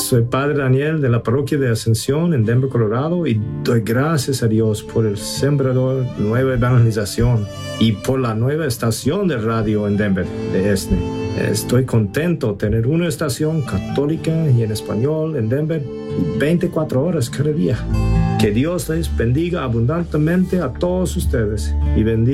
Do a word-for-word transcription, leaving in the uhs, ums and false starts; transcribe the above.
Soy Padre Daniel de la Parroquia de Ascensión en Denver, Colorado, y doy gracias a Dios por el Sembrador Nueva Evangelización y por la nueva estación de radio en Denver, de ESNE. Estoy contento de tener una estación católica y en español en Denver y veinticuatro horas cada día. Que Dios les bendiga abundantemente a todos ustedes y bendiga